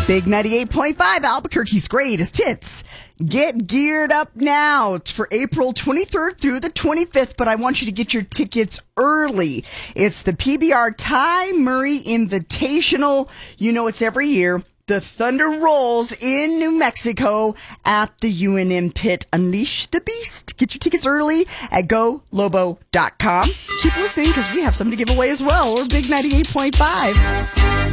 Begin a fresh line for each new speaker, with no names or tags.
Big 98.5, Albuquerque's greatest hits. Get geared up now. It's for April 23rd through the 25th, but I want you to get your tickets early. It's the PBR Ty Murray Invitational. You know it's every year. The Thunder rolls in New Mexico at the UNM Pit. Unleash the beast. Get your tickets early at GoLobo.com. Keep listening because we have something to give away as well. We're Big 98.5.